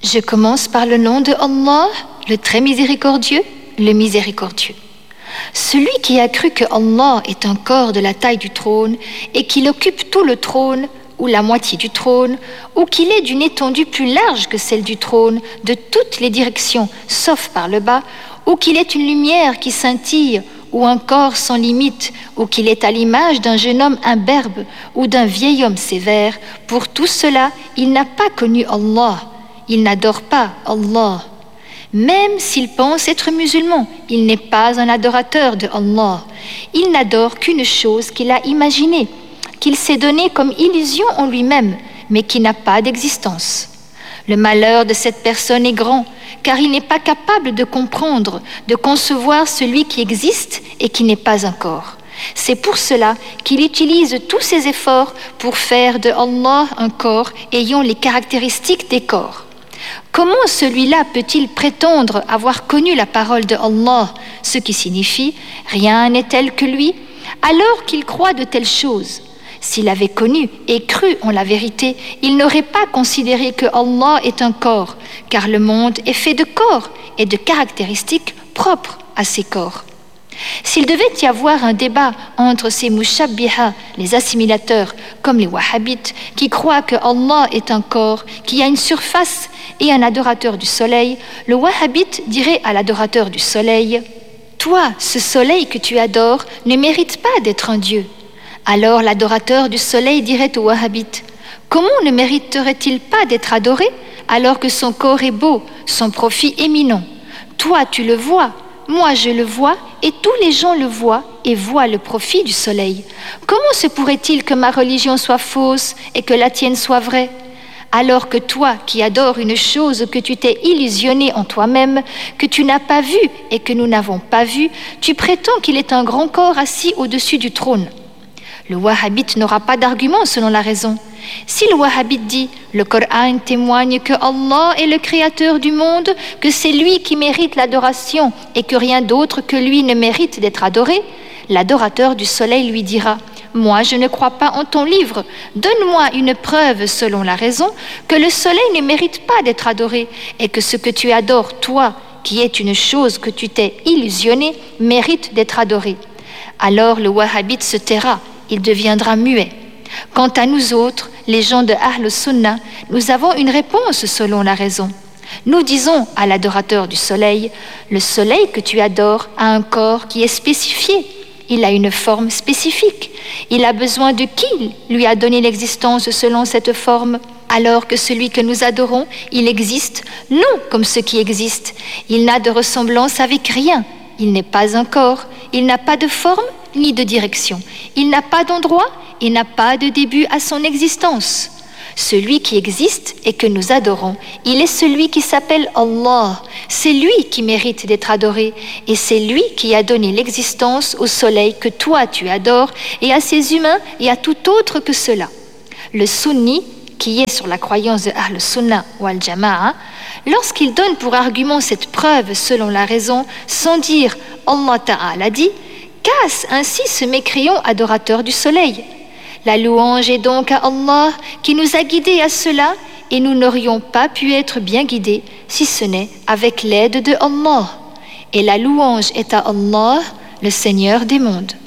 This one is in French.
Je commence par le nom de Allah, le très miséricordieux, le miséricordieux. Celui qui a cru que Allah est un corps de la taille du trône et qu'il occupe tout le trône ou la moitié du trône, ou qu'il est d'une étendue plus large que celle du trône de toutes les directions sauf par le bas, ou qu'il est une lumière qui scintille, ou un corps sans limite, ou qu'il est à l'image d'un jeune homme imberbe ou d'un vieil homme sévère, pour tout cela, il n'a pas connu Allah, il n'adore pas Allah. Même s'il pense être musulman, il n'est pas un adorateur de Allah. Il n'adore qu'une chose qu'il a imaginée, qu'il s'est donnée comme illusion en lui-même, mais qui n'a pas d'existence. Le malheur de cette personne est grand, car il n'est pas capable de comprendre, de concevoir celui qui existe et qui n'est pas un corps. C'est pour cela qu'il utilise tous ses efforts pour faire de Allah un corps ayant les caractéristiques des corps. Comment celui-là peut-il prétendre avoir connu la parole de Allah, ce qui signifie « rien n'est tel que lui », alors qu'il croit de telles choses? S'il avait connu et cru en la vérité, il n'aurait pas considéré que Allah est un corps, car le monde est fait de corps et de caractéristiques propres à ces corps. S'il devait y avoir un débat entre ces mushabbiha, les assimilateurs, comme les wahhabites, qui croient que Allah est un corps, qui a une surface et un adorateur du soleil, le wahhabite dirait à l'adorateur du soleil « Toi, ce soleil que tu adores, ne mérite pas d'être un dieu. » Alors l'adorateur du soleil dirait au wahhabite « Comment ne mériterait-il pas d'être adoré alors que son corps est beau, son profil éminent? Toi, tu le vois, moi je le vois, et tous les gens le voient et voient le profit du soleil. Comment se pourrait-il que ma religion soit fausse et que la tienne soit vraie? Alors que toi qui adores une chose que tu t'es illusionné en toi-même, que tu n'as pas vue et que nous n'avons pas vue, tu prétends qu'il est un grand corps assis au-dessus du trône. » Le wahhabite n'aura pas d'argument selon la raison. Si le wahhabite dit « Le Coran témoigne que Allah est le créateur du monde, que c'est lui qui mérite l'adoration et que rien d'autre que lui ne mérite d'être adoré », l'adorateur du soleil lui dira « Moi, je ne crois pas en ton livre. Donne-moi une preuve selon la raison que le soleil ne mérite pas d'être adoré et que ce que tu adores, toi, qui est une chose que tu t'es illusionné, mérite d'être adoré. » Alors le wahhabite se taira, il deviendra muet. Quant à nous autres, les gens de Ahl Sunnah, nous avons une réponse selon la raison. Nous disons à l'adorateur du soleil, le soleil que tu adores a un corps qui est spécifié, il a une forme spécifique, il a besoin de qui lui a donné l'existence selon cette forme, alors que celui que nous adorons, il existe non comme ce qui existe, il n'a de ressemblance avec rien, il n'est pas un corps, il n'a pas de forme ni de direction, il n'a pas d'endroit, il n'a pas de début à son existence. Celui qui existe et que nous adorons, il est celui qui s'appelle Allah. C'est lui qui mérite d'être adoré et c'est lui qui a donné l'existence au soleil que toi tu adores et à ces humains et à tout autre que cela. Le sunni, qui est sur la croyance de Ahl Sunnah wal Jama'a, lorsqu'il donne pour argument cette preuve selon la raison, sans dire Allah Ta'ala dit, casse ainsi ce mécréant adorateur du soleil. La louange est donc à Allah qui nous a guidés à cela et nous n'aurions pas pu être bien guidés si ce n'est avec l'aide de Allah. Et la louange est à Allah, le Seigneur des mondes.